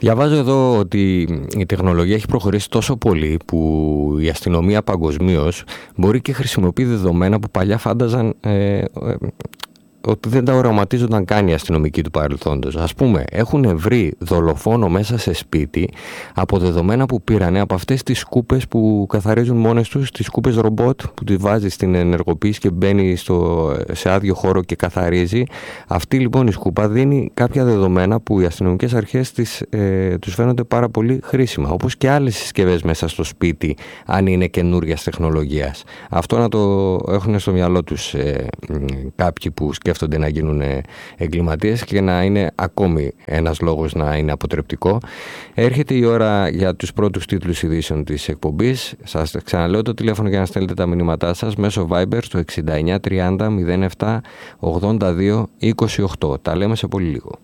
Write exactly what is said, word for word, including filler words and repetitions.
Διαβάζω εδώ ότι η τεχνολογία έχει προχωρήσει τόσο πολύ που η αστυνομία παγκοσμίως μπορεί και χρησιμοποιεί δεδομένα που παλιά φάνταζαν ε, ε, ότι δεν τα οραματίζονταν καν οι αστυνομικοί του παρελθόντος. Ας πούμε, έχουν βρει δολοφόνο μέσα σε σπίτι από δεδομένα που πήρανε από αυτές τις σκούπες που καθαρίζουν μόνες τους, τις σκούπες ρομπότ που τη βάζει στην ενεργοποίηση και μπαίνει στο, σε άδειο χώρο και καθαρίζει. Αυτή λοιπόν η σκούπα δίνει κάποια δεδομένα που οι αστυνομικές αρχές τις, ε, τους φαίνονται πάρα πολύ χρήσιμα, όπως και άλλες συσκευές μέσα στο σπίτι, αν είναι καινούργιας τεχνολογίας. Αυτό να το έχουν στο μυαλό τους ε, κάποιοι που σκέφτονται να γίνουν εγκληματίες και να είναι ακόμη ένας λόγος να είναι αποτρεπτικό. Έρχεται η ώρα για τους πρώτους τίτλους ειδήσεων της εκπομπής. Σας ξαναλέω το τηλέφωνο για να στέλνετε τα μηνύματά σας μέσω Viber στο εξήντα εννιά τριάντα μηδέν επτά ογδόντα δύο είκοσι οκτώ. Τα λέμε σε πολύ λίγο.